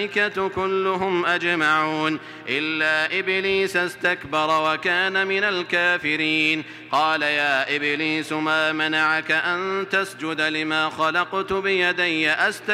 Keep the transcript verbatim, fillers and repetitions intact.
كلهم أجمعون إلا إبليس استكبر وكان من الكافرين. قال يا إبليس ما منعك أن تسجد لما خلقت بيدي أستكبر